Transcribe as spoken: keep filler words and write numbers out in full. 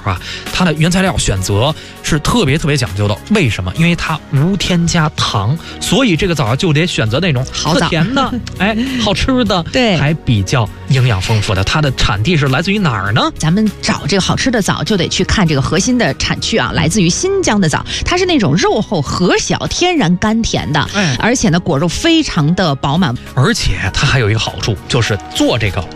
啊，它的原材料选择是特别特别讲究的。为什么？因为它无添加糖，所以这个枣就得选择那种特甜的，哎，好吃的， 对， 还比较营养丰富的。它的产地是来自于哪儿呢？ 咱们找这个好吃的枣，就得去看这个核心的产区啊，来自于新疆的枣，它是那种肉厚核小、天然甘甜的， 哎， 而且呢，果肉非常的饱满， 而且它还有一个好处，就是做这个